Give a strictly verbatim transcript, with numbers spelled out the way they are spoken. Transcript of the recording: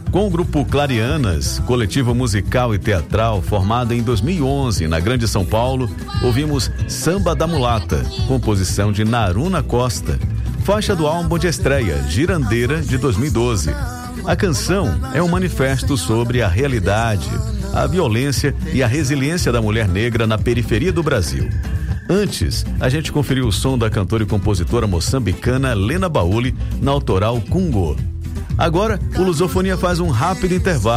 Com o grupo Clarianas, coletivo musical e teatral formado em dois mil e onze na Grande São Paulo, ouvimos Samba da Mulata, composição de Naruna Costa, faixa do álbum de estreia Girandeira de dois mil e doze. A canção é um manifesto sobre a realidade, a violência e a resiliência da mulher negra na periferia do Brasil. Antes, a gente conferiu o som da cantora e compositora moçambicana Lena Bauli na autoral Kungo. Agora, o Lusofonia faz um rápido intervalo